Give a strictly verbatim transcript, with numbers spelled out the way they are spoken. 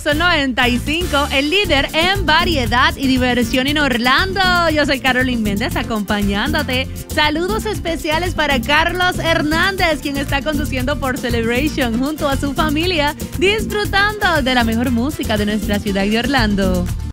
Sol noventa y cinco, el líder en variedad y diversión en Orlando. Yo soy Carolyn Méndez acompañándote. Saludos especiales para Carlos Hernández, quien está conduciendo por Celebration junto a su familia, disfrutando de la mejor música de nuestra ciudad de Orlando.